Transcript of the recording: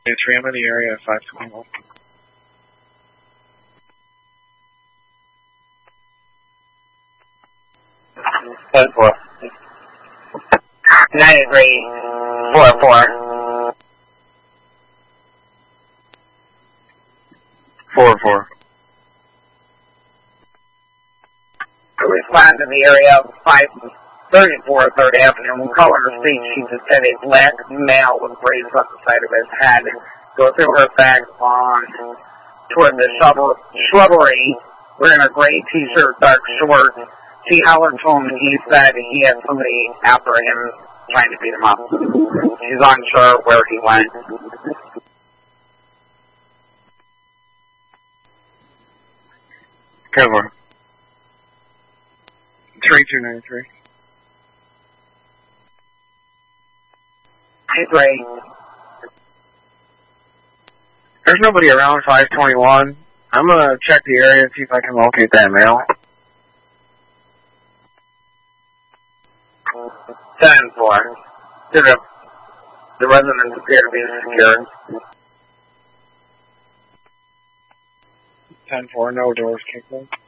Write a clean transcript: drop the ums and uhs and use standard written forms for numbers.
I'm in the area at 521. 10-4. 93-44. 4-4. Respond to the area of 534 3rd Avenue. Color state she just had a black male with braids up the side of his head. Go through her back lawn toward the shrubbery, wearing a gray t-shirt, dark shorts. She hollered to him and he said he had somebody after him trying to beat him up. She's unsure where he went. Cover. 3293. Hey, Gray. There's nobody around 521. I'm gonna check the area and see if I can locate that male. 10-4. The residents appear to be secured. 10-4, no doors kicked in.